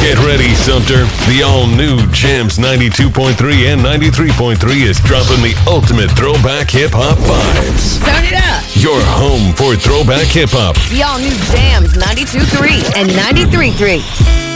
Get ready, Sumter. The all-new Jams 92.3 and 93.3 is dropping the ultimate throwback hip-hop vibes. Turn it up. Your home for throwback hip-hop. The all-new Jams 92.3 and 93.3.